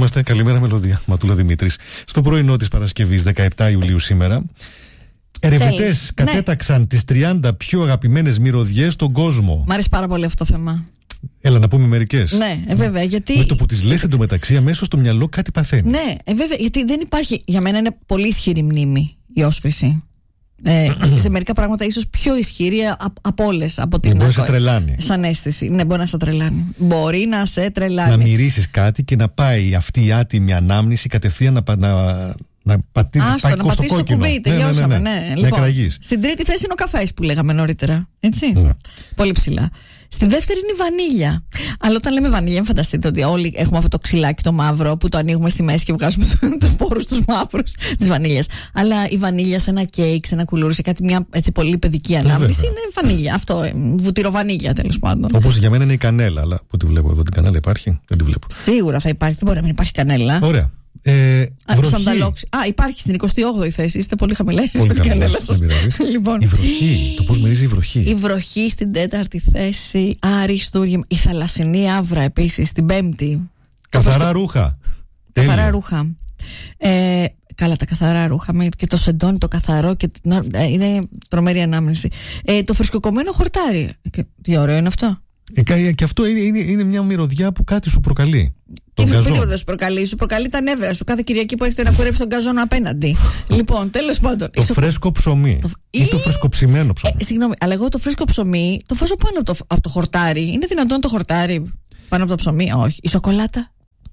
είμαστε. Καλημέρα μελωδία. Ματούλα Δημήτρης. Στο πρωινό της Παρασκευής 17 Ιουλίου σήμερα, ερευνητές κατέταξαν τις 30 πιο αγαπημένες μυρωδιές στον κόσμο. Μ' αρέσει πάρα πολύ αυτό το θέμα. Έλα να πούμε μερικές. Ναι, βέβαια. Γιατί... Με το που τις λες εντωμεταξύ, αμέσως στο μυαλό κάτι παθαίνει. Ναι, βέβαια. Γιατί δεν υπάρχει. Για μένα είναι πολύ ισχυρή μνήμη η όσφρηση. Σε μερικά πράγματα ίσως πιο ισχυρή από όλες. Από την μπορεί να σε τρελάνει. Σαν αίσθηση. Ναι, μπορεί να σε τρελάνει. Μπορεί να σε τρελάνει. Να μυρίσεις κάτι και να πάει αυτή η άτιμη ανάμνηση κατευθείαν να πατήσει το κόκκινο. Κουμπί, τελειώσαμε. Ναι. Λοιπόν, στην τρίτη θέση είναι ο καφές που λέγαμε νωρίτερα. Έτσι. Ναι. Πολύ ψηλά. Στη δεύτερη είναι η βανίλια. Αλλά όταν λέμε βανίλια, μην φανταστείτε ότι όλοι έχουμε αυτό το ξυλάκι το μαύρο που το ανοίγουμε στη μέση και βγάζουμε τους σπόρους τους μαύρους της βανίλιας. Αλλά η βανίλια σε ένα κέικ, σε ένα κουλούρι, σε κάτι μια έτσι πολύ παιδική ανάμνηση είναι βανίλια. Αυτό, βουτυροβανίλια τέλος πάντων. Όπως για μένα είναι η κανέλα. Αλλά που τη βλέπω εδώ, την κανέλα υπάρχει? Δεν τη βλέπω. Σίγουρα θα υπάρχει, δεν μπορεί να μην υπάρχει κανέλα. Ωραία. Υπάρχει στην 28η θέση. Είστε πολύ χαμηλά. Λοιπόν. Η βροχή. Το πώς μυρίζει η βροχή. Η βροχή στην 4η θέση. Αριστούργημα. Η θαλασσινή άβρα επίσης στην 5η. Καθαρά ρούχα. Καθαρά ρούχα. Καλά, τα καθαρά ρούχα και το σεντόνι, το καθαρό είναι τρομερή ανάμνηση. Το φρεσκοκομμένο χορτάρι. Τι ωραίο είναι αυτό. Και αυτό είναι μια μυρωδιά που κάτι σου προκαλεί. Τίποτα σου προκαλεί. Σου προκαλεί τα νεύρα σου κάθε Κυριακή που έρχεται να κουρεύει τον καζόν απέναντι. Λοιπόν, τέλος πάντων. Το φρέσκο ψωμί. Ή το φρεσκοψημένο ψωμί. Συγγνώμη, αλλά εγώ το φρέσκο ψωμί το βάζω πάνω από το χορτάρι. Είναι δυνατόν το χορτάρι πάνω από το ψωμί? Όχι. Η σοκολάτα.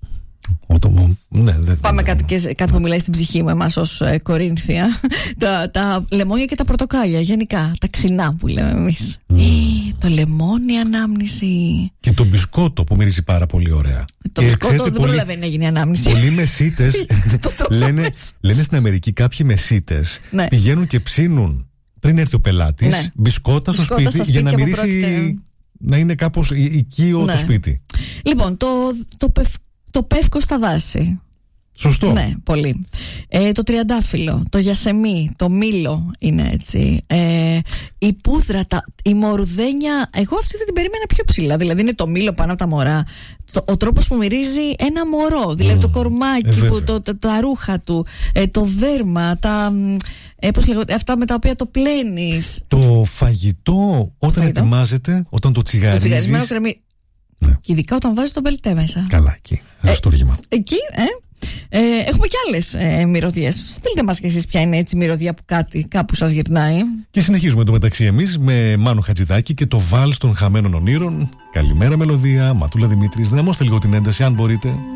Πάμε κάτι που μιλάει στην ψυχή μου, εμάς ως Κορίνθια. Τα λεμόνια και τα πορτοκάλια, γενικά. Τα ξινά που λέμε εμείς. Το λεμόνι ανάμνηση. Και το μπισκότο που μυρίζει πάρα πολύ ωραία. Το μπισκότο δεν προλαβαίνει να γίνει ανάμνηση. Πολλοί μεσίτες λένε στην Αμερική, κάποιοι μεσίτες πηγαίνουν και ψήνουν πριν έρθει ο πελάτης μπισκότα στο σπίτι για να μυρίσει, να είναι κάπως οικείο το σπίτι. Λοιπόν, το πεύκο στα δάση. Σωστό. Ναι, πολύ. Το τριαντάφυλλο, το γιασεμί, το μήλο είναι έτσι. Η πούδρα, η μορουδένια. Εγώ αυτή δεν την περίμενα πιο ψηλά. Δηλαδή είναι το μήλο πάνω από τα μωρά. Ο τρόπος που μυρίζει ένα μωρό. Δηλαδή το κορμάκι, τα ρούχα του, το δέρμα, πώς λέγονται, αυτά με τα οποία το πλένεις. Το φαγητό όταν ετοιμάζεται, όταν το τσιγαρίζεις. Το τσιγαρισμένο κρεμμύ. Ναι. Και ειδικά όταν βάζει το μπελτέ μέσα. Καλά, εκεί. Αριστούργημα. Εκεί, έχουμε κι άλλες μυρωδιές. Στείλτε μας και εσείς ποια είναι έτσι η μυρωδιά που κάπου σας γυρνάει. Και συνεχίζουμε το μεταξύ εμείς με Μάνο Χατζηδάκη και το βάλς των χαμένων ονείρων. Καλημέρα μελωδία, Ματούλα Δημήτρης. Δυναμώστε λίγο την ένταση, αν μπορείτε.